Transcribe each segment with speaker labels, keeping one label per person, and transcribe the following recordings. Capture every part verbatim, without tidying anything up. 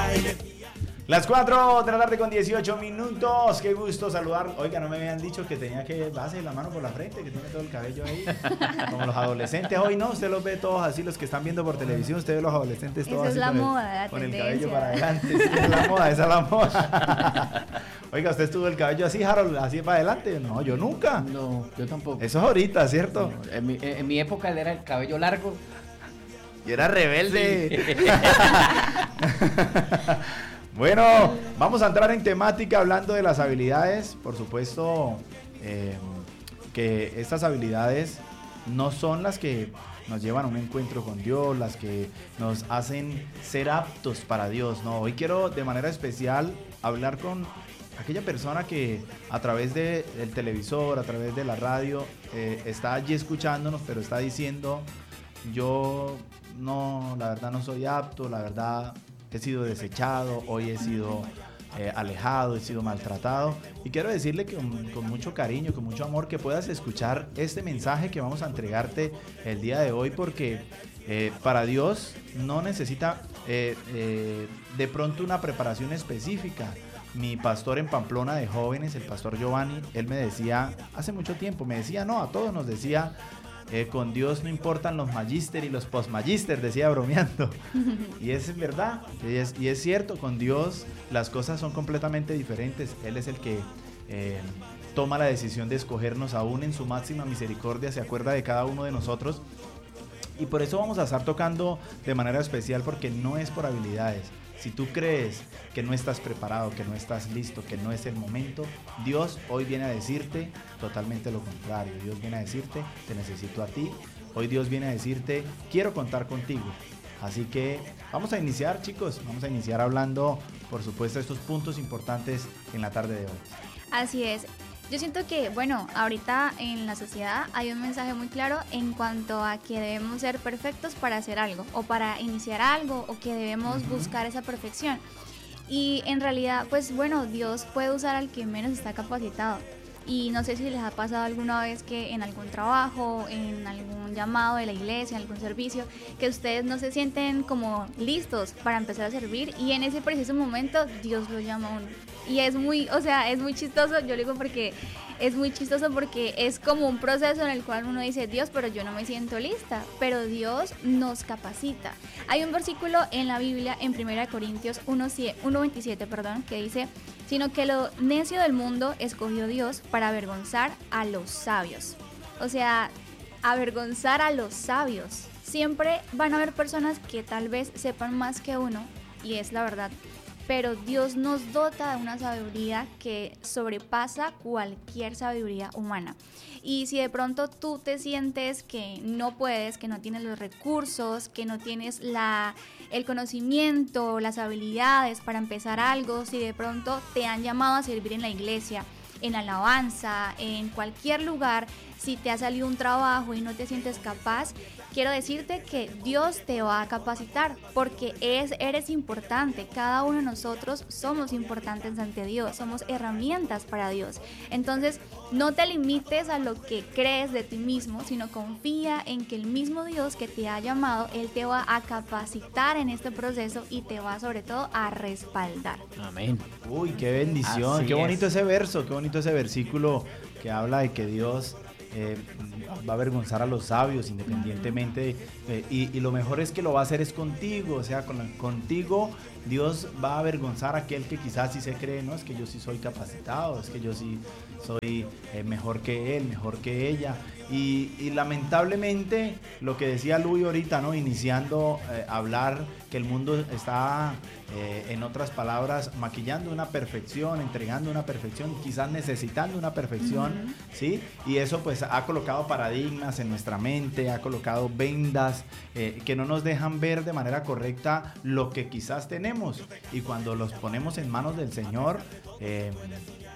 Speaker 1: Las cuatro de la tarde con dieciocho minutos. Qué gusto saludar. Oiga, no me habían dicho que tenía que darse la mano por la frente, que tiene todo el cabello ahí. Como los adolescentes. Hoy no, usted los ve todos así, los que están viendo por televisión. Usted ve los adolescentes todos
Speaker 2: así. Esa es la
Speaker 1: con,
Speaker 2: moda,
Speaker 1: el,
Speaker 2: la
Speaker 1: con el
Speaker 2: tendencia.
Speaker 1: cabello para adelante. Sí, esa es la moda, esa es la moda. Oiga, ¿usted estuvo el cabello así, Harold, así para adelante? No, yo nunca.
Speaker 3: No, yo tampoco.
Speaker 1: Eso es ahorita, ¿cierto?
Speaker 3: No, en, mi, en mi época era el cabello largo.
Speaker 1: Y era rebelde. Sí. Bueno, vamos a entrar en temática hablando de las habilidades. Por supuesto eh, que estas habilidades no son las que nos llevan a un encuentro con Dios, las que nos hacen ser aptos para Dios. No, hoy quiero de manera especial hablar con aquella persona que a través de, del televisor, a través de la radio, eh, está allí escuchándonos, pero está diciendo: yo no, la verdad no soy apto, la verdad he sido desechado, hoy he sido eh, alejado, he sido maltratado. Y quiero decirle que con, con mucho cariño, con mucho amor, que puedas escuchar este mensaje que vamos a entregarte el día de hoy, porque eh, para Dios no necesita eh, eh, de pronto una preparación específica. Mi pastor en Pamplona de jóvenes, el pastor Giovanni, él me decía hace mucho tiempo, me decía, no, a todos nos decía: Eh, con Dios no importan los magíster y los postmagíster, decía bromeando. Y es verdad, y es, y es cierto, con Dios las cosas son completamente diferentes. Él es el que eh, toma la decisión de escogernos, aún en su máxima misericordia, se acuerda de cada uno de nosotros. Y por eso vamos a estar tocando de manera especial, porque no es por habilidades. Si tú crees que no estás preparado, que no estás listo, que no es el momento, Dios hoy viene a decirte totalmente lo contrario. Dios viene a decirte: te necesito a ti. Hoy Dios viene a decirte: quiero contar contigo. Así que vamos a iniciar, chicos, vamos a iniciar hablando, por supuesto, de estos puntos importantes en la tarde de hoy.
Speaker 2: Así es. Yo siento que, bueno, ahorita en la sociedad hay un mensaje muy claro en cuanto a que debemos ser perfectos para hacer algo, o para iniciar algo, o que debemos uh-huh. buscar esa perfección. Y en realidad, pues bueno, Dios puede usar al que menos está capacitado. Y no sé si les ha pasado alguna vez que en algún trabajo, en algún llamado de la iglesia, en algún servicio, que ustedes no se sienten como listos para empezar a servir, y en ese preciso momento Dios lo llama a uno. Y es muy, o sea, es muy chistoso, yo lo digo porque es muy chistoso porque es como un proceso en el cual uno dice: Dios, pero yo no me siento lista, pero Dios nos capacita. Hay un versículo en la Biblia, en primera Corintios uno veintisiete, perdón, que dice: sino que lo necio del mundo escogió Dios para avergonzar a los sabios. O sea, avergonzar a los sabios. Siempre van a haber personas que tal vez sepan más que uno, y es la verdad, pero Dios nos dota de una sabiduría que sobrepasa cualquier sabiduría humana. Y si de pronto tú te sientes que no puedes, que no tienes los recursos, que no tienes la, el conocimiento, las habilidades para empezar algo, si de pronto te han llamado a servir en la iglesia, en alabanza, en cualquier lugar, si te ha salido un trabajo y no te sientes capaz, quiero decirte que Dios te va a capacitar, porque es, eres importante. Cada uno de nosotros somos importantes ante Dios, somos herramientas para Dios. Entonces, no te limites a lo que crees de ti mismo, sino confía en que el mismo Dios que te ha llamado, Él te va a capacitar en este proceso y te va sobre todo a respaldar.
Speaker 3: Amén.
Speaker 1: Uy, qué bendición,
Speaker 3: Así
Speaker 1: qué bonito
Speaker 3: es.
Speaker 1: ese verso, qué bonito ese versículo que habla de que Dios Eh, va a avergonzar a los sabios independientemente, eh, y, y lo mejor es que lo va a hacer es contigo, o sea, con la, contigo Dios va a avergonzar a aquel que quizás sí se cree: no, es que yo sí soy capacitado, es que yo sí soy eh, mejor que él, mejor que ella. Y, y lamentablemente lo que decía Luis ahorita, ¿no? Iniciando eh, a hablar que el mundo está, eh, en otras palabras, maquillando una perfección, entregando una perfección, quizás necesitando una perfección, uh-huh. ¿sí? Y eso pues ha colocado paradigmas en nuestra mente, ha colocado vendas eh, que no nos dejan ver de manera correcta lo que quizás tenemos. Y cuando los ponemos en manos del Señor, eh,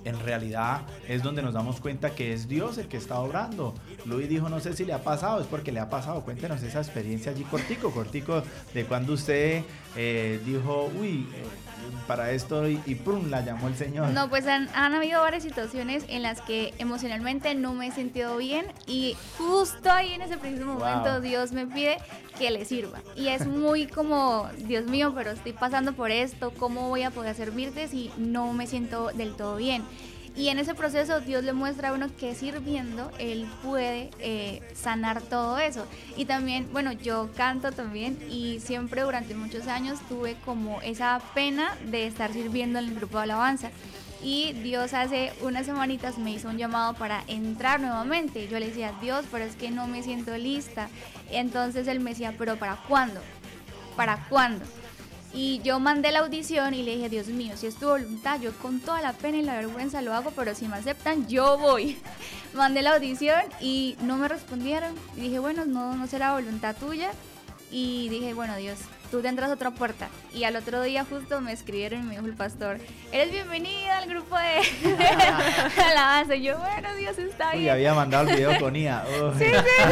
Speaker 1: en realidad es donde nos damos cuenta que es Dios el que está obrando. Luis dijo, no sé si le ha pasado, es porque le ha pasado. Cuéntenos esa experiencia allí cortico, cortico, de cuando usted eh, dijo, uy, eh, para esto y, y prum, la llamó el Señor.
Speaker 2: No, pues han, han habido varias situaciones en las que emocionalmente no me he sentido bien y justo ahí en ese preciso momento
Speaker 1: Wow.
Speaker 2: Dios me pide que le sirva. Y es muy como, Dios mío, pero estoy pasando por esto, ¿cómo voy a poder servirte si no me siento del todo bien? Y en ese proceso Dios le muestra a uno que sirviendo Él puede eh, sanar todo eso. Y también, bueno, yo canto también y siempre durante muchos años tuve como esa pena de estar sirviendo en el grupo de alabanza. Y Dios hace unas semanitas me hizo un llamado para entrar nuevamente. Yo le decía, Dios, pero es que no me siento lista. Entonces Él me decía, pero ¿para cuándo? ¿Para cuándo? Y yo mandé la audición y le dije, Dios mío, si es tu voluntad, yo con toda la pena y la vergüenza lo hago, pero si me aceptan, yo voy. Mandé la audición y no me respondieron. Y dije, bueno, no, no será voluntad tuya. Y dije, bueno, Dios, tú tendrás otra puerta. Y al otro día justo me escribieron y me dijo el pastor, eres bienvenida al grupo de, de alabanza. Y yo, bueno, Dios, está bien.
Speaker 1: Uy, había mandado el video con I A. Uy.
Speaker 2: Sí, sí.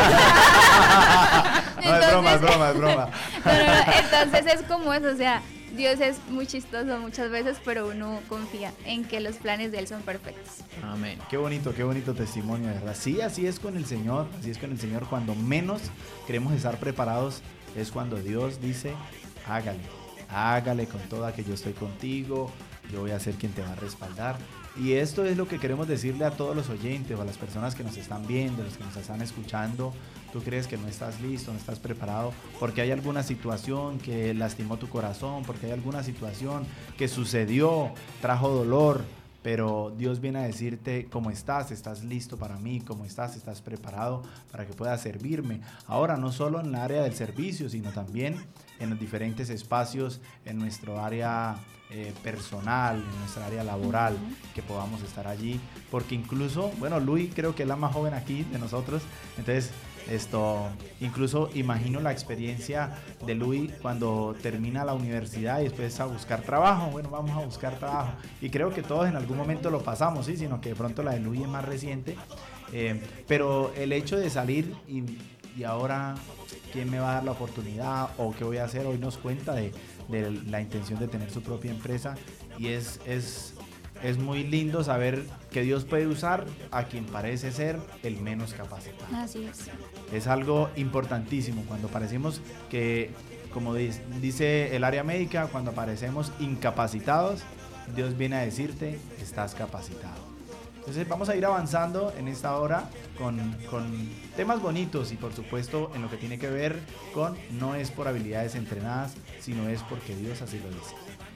Speaker 1: No, es broma, es broma, es broma.
Speaker 2: No, no, no, entonces es como eso, o sea, Dios es muy chistoso muchas veces, pero uno confía en que los planes de Él son perfectos.
Speaker 3: Amén.
Speaker 1: Qué bonito, qué bonito testimonio, de verdad. Sí, así es con el Señor, así es con el Señor. Cuando menos queremos estar preparados, es cuando Dios dice, hágale, hágale con toda, que yo estoy contigo, yo voy a ser quien te va a respaldar. Y esto es lo que queremos decirle a todos los oyentes, o a las personas que nos están viendo, los que nos están escuchando. Tú crees que no estás listo, no estás preparado, porque hay alguna situación que lastimó tu corazón, porque hay alguna situación que sucedió, trajo dolor, pero Dios viene a decirte cómo estás, estás listo para mí, cómo estás, estás preparado para que puedas servirme. Ahora, no solo en el área del servicio, sino también en los diferentes espacios, en nuestro área eh, personal, en nuestra área laboral, uh-huh. que podamos estar allí, porque incluso, bueno, Luis creo que es la más joven aquí de nosotros, entonces esto, incluso imagino la experiencia de Luis cuando termina la universidad y después a buscar trabajo. Bueno, vamos a buscar trabajo, y creo que todos en algún momento lo pasamos, ¿sí? Sino que de pronto la de Luis es más reciente, eh, pero el hecho de salir y, y ahora quién me va a dar la oportunidad o qué voy a hacer, hoy nos cuenta de, de la intención de tener su propia empresa, y es, es Es muy lindo saber que Dios puede usar a quien parece ser el menos capacitado.
Speaker 2: Así es.
Speaker 1: Es algo importantísimo cuando parecemos que, como dice el área médica, cuando parecemos incapacitados, Dios viene a decirte, estás capacitado. Entonces vamos a ir avanzando en esta hora con, con temas bonitos, y por supuesto en lo que tiene que ver con no es por habilidades entrenadas, sino es porque Dios así lo dice.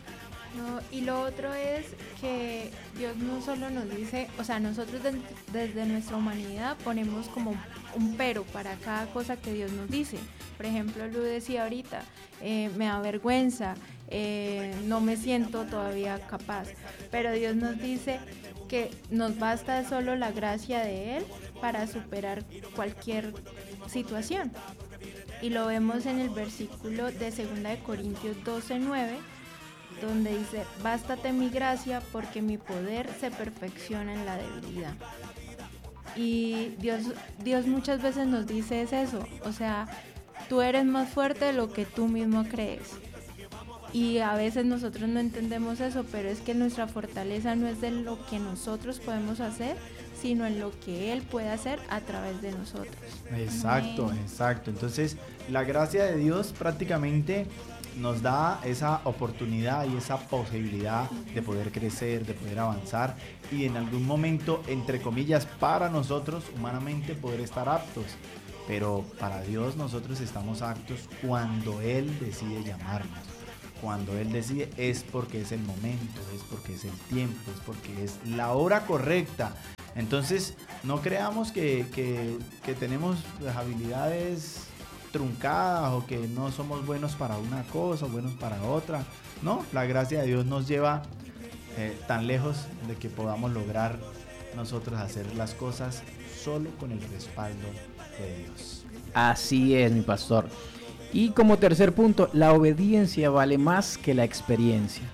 Speaker 4: No, y lo otro es que Dios no solo nos dice, o sea, nosotros de, desde nuestra humanidad ponemos como un pero para cada cosa que Dios nos dice. Por ejemplo, Lu decía ahorita, eh, me da vergüenza, eh, no me siento todavía capaz, pero Dios nos dice que nos basta solo la gracia de Él para superar cualquier situación. Y lo vemos en el versículo de segunda de Corintios doce nueve, donde dice, bástate mi gracia porque mi poder se perfecciona en la debilidad. Y Dios, Dios muchas veces nos dice es eso, o sea, tú eres más fuerte de lo que tú mismo crees. Y a veces nosotros no entendemos eso, pero es que nuestra fortaleza no es de lo que nosotros podemos hacer, sino en lo que Él puede hacer a través de nosotros.
Speaker 1: Exacto, exacto. Entonces, la gracia de Dios prácticamente nos da esa oportunidad y esa posibilidad de poder crecer, de poder avanzar, y en algún momento, entre comillas, para nosotros humanamente poder estar aptos. Pero para Dios nosotros estamos aptos cuando Él decide llamarnos. Cuando Él decide es porque es el momento, es porque es el tiempo, es porque es la hora correcta. Entonces no creamos que, que, que tenemos las habilidades truncadas o que no somos buenos para una cosa o buenos para otra. No, la gracia de Dios nos lleva eh, tan lejos de que podamos lograr nosotros hacer las cosas solo con el respaldo de Dios.
Speaker 3: Así es, mi pastor. Y como tercer punto, la obediencia vale más que la experiencia.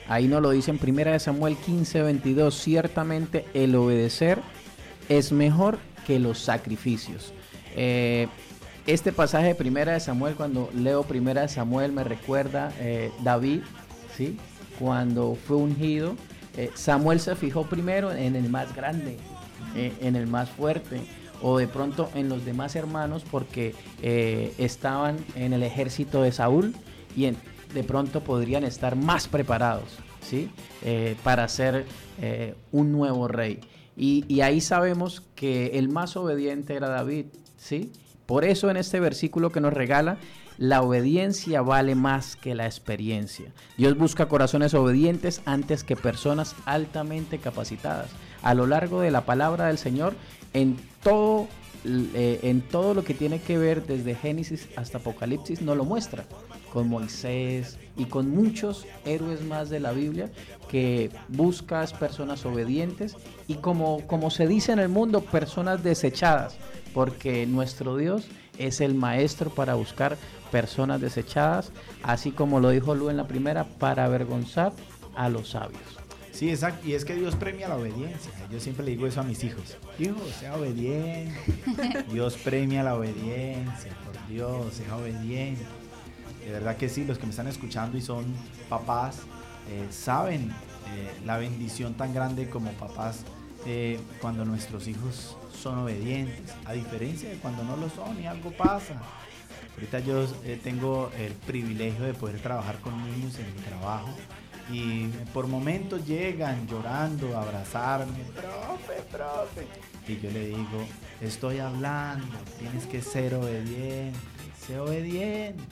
Speaker 3: Ahí nos lo dice en primera de Samuel quince veintidós, ciertamente el obedecer es mejor que los sacrificios. Eh, este pasaje de primera de Samuel, cuando leo primera de Samuel, me recuerda eh, David, ¿sí? Cuando fue ungido, eh, Samuel se fijó primero en el más grande, eh, en el más fuerte, o de pronto en los demás hermanos, porque eh, estaban en el ejército de Saúl y en, de pronto podrían estar más preparados, ¿sí? Eh, para ser eh, un nuevo rey. Y, y ahí sabemos que el más obediente era David, ¿sí? Por eso en este versículo que nos regala, la obediencia vale más que la experiencia. Dios busca corazones obedientes antes que personas altamente capacitadas. A lo largo de la palabra del Señor, en todo, eh, en todo lo que tiene que ver desde Génesis hasta Apocalipsis, nos lo muestra. Con Moisés y con muchos héroes más de la Biblia, que buscas personas obedientes y, como, como se dice en el mundo, personas desechadas, porque nuestro Dios es el maestro para buscar personas desechadas, así como lo dijo Lu en la primera, para avergonzar a los sabios.
Speaker 1: Sí, exacto, y es que Dios premia la obediencia. Yo siempre le digo eso a mis hijos: hijo, sea obediente. Dios premia la obediencia, por Dios, sea obediente. De verdad que sí, los que me están escuchando y son papás, eh, saben eh, la bendición tan grande como papás eh, cuando nuestros hijos son obedientes, a diferencia de cuando no lo son y algo pasa. Ahorita yo eh, tengo el privilegio de poder trabajar con niños en mi trabajo y por momentos llegan llorando a abrazarme: profe, profe. Y yo le digo: estoy hablando, tienes que ser obediente, sé obediente.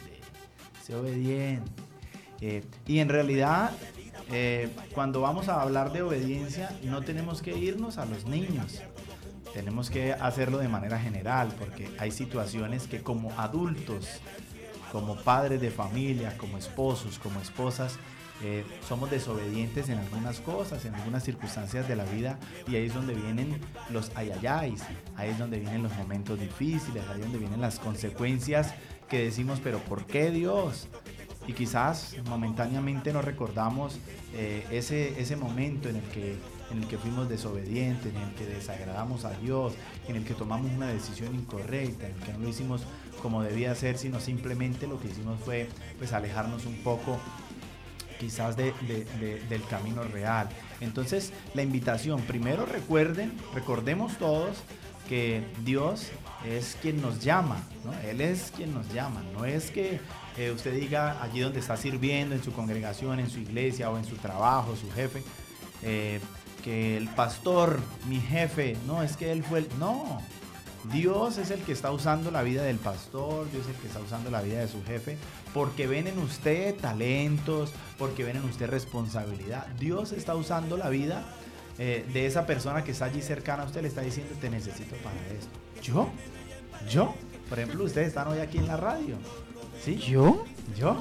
Speaker 1: obediente. Eh, y en realidad, eh, cuando vamos a hablar de obediencia, no tenemos que irnos a los niños. Tenemos que hacerlo de manera general, porque hay situaciones que como adultos, como padres de familia, como esposos, como esposas, eh, somos desobedientes en algunas cosas, en algunas circunstancias de la vida, y ahí es donde vienen los ayayáis, ahí es donde vienen los momentos difíciles, ahí es donde vienen las consecuencias que decimos: pero ¿por qué, Dios? Y quizás momentáneamente nos recordamos eh, ese, ese momento en el, que, en el que fuimos desobedientes, en el que desagradamos a Dios, en el que tomamos una decisión incorrecta, en el que no lo hicimos como debía ser, sino simplemente lo que hicimos fue pues alejarnos un poco quizás de, de, de, del camino real. Entonces la invitación, primero recuerden, recordemos todos que Dios es quien nos llama, ¿no? Él es quien nos llama, no es que eh, usted diga allí donde está sirviendo, en su congregación, en su iglesia o en su trabajo, su jefe, eh, que el pastor, mi jefe, no, es que él fue el... No, Dios es el que está usando la vida del pastor, Dios es el que está usando la vida de su jefe, porque ven en usted talentos, porque ven en usted responsabilidad. Dios está usando la vida eh, de esa persona que está allí cercana a usted, le está diciendo: te necesito para esto. ¿Yo? ¿Yo? Por ejemplo, ustedes están hoy aquí en la radio. ¿Sí?
Speaker 3: ¿Yo?
Speaker 1: ¿Yo?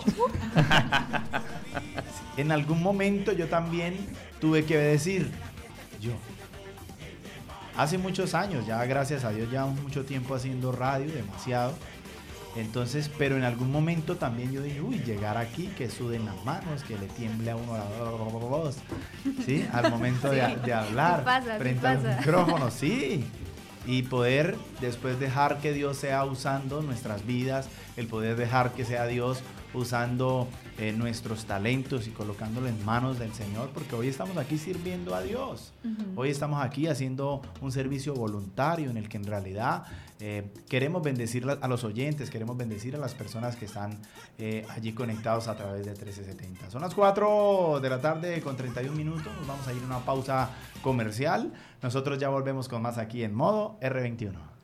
Speaker 1: En algún momento yo también tuve que decir: yo. Hace muchos años, ya gracias a Dios, llevamos mucho tiempo haciendo radio, demasiado. Entonces, pero en algún momento también yo dije: uy, llegar aquí, que suden las manos, que le tiemble a uno la voz, ¿sí? Al momento sí. de, de hablar,
Speaker 2: sí pasa,
Speaker 1: frente
Speaker 2: sí
Speaker 1: al
Speaker 2: pasa.
Speaker 1: micrófono, sí. Y poder después dejar que Dios sea usando nuestras vidas, el poder dejar que sea Dios usando eh, nuestros talentos y colocándolo en manos del Señor, porque hoy estamos aquí sirviendo a Dios. Uh-huh. Hoy estamos aquí haciendo un servicio voluntario en el que en realidad eh, queremos bendecir a los oyentes, queremos bendecir a las personas que están eh, allí conectados a través de trece setenta. Son las cuatro de la tarde con treinta y un minutos, nos vamos a ir a una pausa comercial. Nosotros ya volvemos con más aquí en modo erre veintiuno.